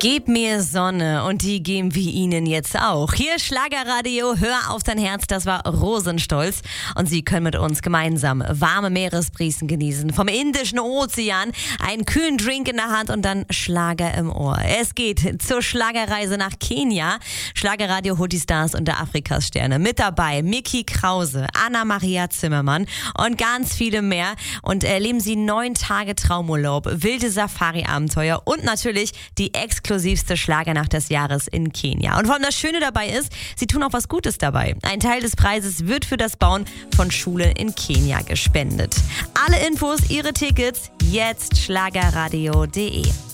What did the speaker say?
Gib mir Sonne und die geben wir Ihnen jetzt auch. Hier Schlagerradio, hör auf dein Herz, das war Rosenstolz. Und Sie können mit uns gemeinsam warme Meeresbrisen genießen, vom Indischen Ozean, einen kühlen Drink in der Hand und dann Schlager im Ohr. Es geht zur Schlagerreise nach Kenia. Schlagerradio holt die Stars unter Afrikas Sterne. Mit dabei Micky Krause, Anna-Maria Zimmermann und ganz viele mehr. Und erleben Sie 9 Tage Traumurlaub, wilde Safari-Abenteuer und natürlich die exklusivste Schlagernacht des Jahres in Kenia. Und vor allem das Schöne dabei ist, sie tun auch was Gutes dabei. Ein Teil des Preises wird für das Bauen von Schulen in Kenia gespendet. Alle Infos, Ihre Tickets, jetzt schlagerradio.de.